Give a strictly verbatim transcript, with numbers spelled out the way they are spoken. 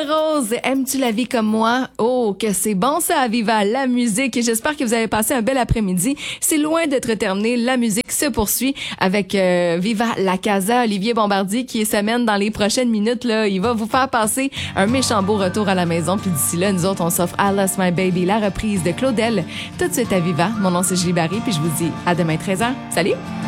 Rose, aimes-tu la vie comme moi? Oh, que c'est bon ça, Aviva, la musique. Et j'espère que vous avez passé un bel après-midi. C'est loin d'être terminé. La musique se poursuit avec euh, Viva la Casa, Olivier Bombardier qui s'amène dans les prochaines minutes. Là, il va vous faire passer un méchant beau retour à la maison. Puis d'ici là, nous autres, on s'offre I Lost My Baby, la reprise de Claudel. Tout de suite à Viva. Mon nom, c'est Julie Barry. Puis je vous dis à demain treize heures. Salut!